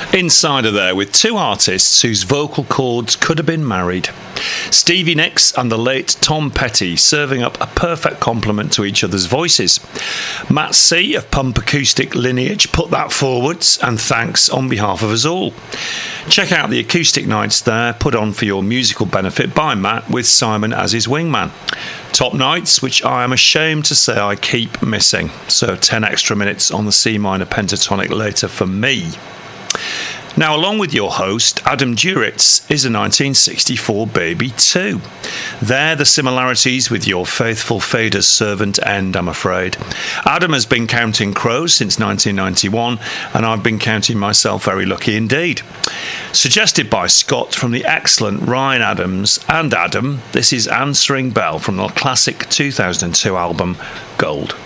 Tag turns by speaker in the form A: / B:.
A: Insider there with two artists whose vocal cords could have been married. Stevie Nicks and the late Tom Petty serving up a perfect complement to each other's voices. Matt C of Pump Acoustic lineage put that forwards, and thanks on behalf of us all. Check out the acoustic nights there, put on for your musical benefit by Matt with Simon as his wingman. Top nights, which I am ashamed to say I keep missing. So 10 extra minutes on the C minor pentatonic later for me. Now, along with your host, Adam Duritz, is a 1964 baby too. There, the similarities with your faithful Fader's servant end, I'm afraid. Adam has been counting crows since 1991, and I've been counting myself very lucky indeed. Suggested by Scott from the excellent Ryan Adams and Adam, this is Answering Bell from the classic 2002 album, Gold.